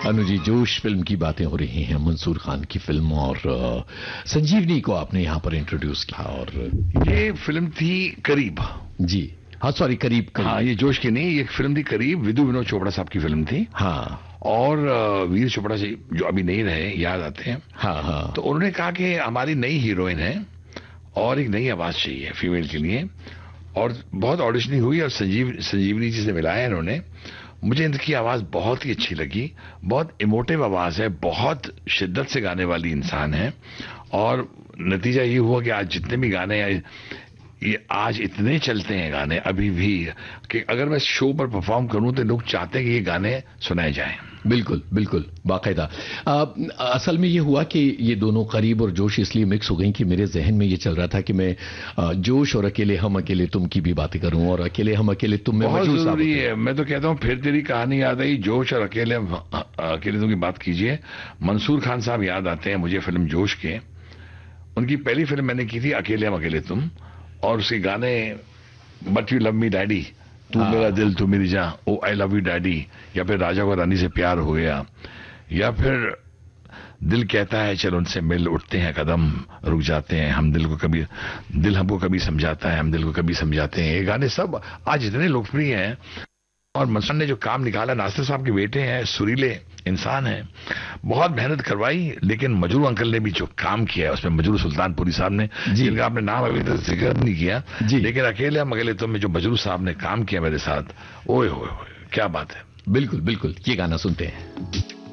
अनुजी, जोश फिल्म की बातें हो रही हैं, मंसूर खान की फिल्म, और संजीवनी को आपने यहाँ पर इंट्रोड्यूस किया। और ये फिल्म थी करीब। जी हाँ, सॉरी, करीब करीब। हाँ, ये जोश की नहीं, ये फिल्म थी करीब, विदु विनोद चोपड़ा साहब की फिल्म थी। हाँ, और वीर चोपड़ा जी जो अभी नहीं रहे, याद आते हैं। हाँ हाँ। तो उन्होंने कहा कि हमारी नई हीरोइन है और एक नई आवाज चाहिए फीमेल के लिए, और बहुत ऑडिशनिंग हुई और संजीवनी जी से मिलाया इन्होंने। मुझे इनकी आवाज बहुत ही अच्छी लगी, बहुत इमोटिव आवाज है, बहुत शिद्दत से गाने वाली इंसान है। और नतीजा ये हुआ कि आज जितने भी गाने ये आज इतने चलते हैं गाने अभी भी, कि अगर मैं शो पर परफॉर्म करूं तो लोग चाहते हैं कि ये गाने सुनाए जाएं। बिल्कुल बिल्कुल, बाकायदा। असल में ये हुआ कि ये दोनों करीब और जोश इसलिए मिक्स हो गई कि मेरे जहन में ये चल रहा था कि मैं जोश और अकेले हम अकेले तुम की भी बातें करूं, और अकेले हम अकेले तुम में बहुत जरूरी है। मैं तो कहता हूं फिर तेरी कहानी याद आई, जोश और अकेले तुम की बात कीजिए। मंसूर खान साहब याद आते हैं मुझे फिल्म जोश के। उनकी पहली फिल्म मैंने की थी अकेले हम अकेले तुम, और उसके गाने but you love me daddy, तू मेरा दिल तू मेरी जान, ओ आई लव यू डैडी, या फिर राजा को रानी से प्यार हो गया, या फिर दिल कहता है चल उनसे मिल, उठते हैं कदम रुक जाते हैं, हम दिल हमको कभी समझाता है, हम दिल को कभी समझाते हैं। ये गाने सब आज इतने लोकप्रिय हैं। और मंसूर ने जो काम निकाला, नासिर साहब के बेटे हैं, सुरीले इंसान हैं, बहुत मेहनत करवाई, लेकिन मजरू अंकल ने भी जो काम किया है उसमें, मजरू सुल्तानपुरी साहब ने, जिनका आपने नाम अभी तक जिक्र नहीं किया, लेकिन अकेले हम अकेले तुम में जो मजरू साहब ने काम किया मेरे साथ, ओए होए क्या बात है। बिल्कुल बिल्कुल, ये गाना सुनते हैं।